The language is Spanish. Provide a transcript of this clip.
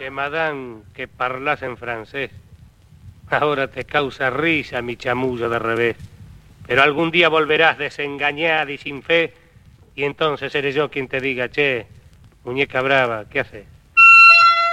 madame, que parlas en francés. Ahora te causa risa mi chamullo de revés. Pero algún día volverás desengañada y sin fe, y entonces seré yo quien te diga, che, muñeca brava, ¿qué haces?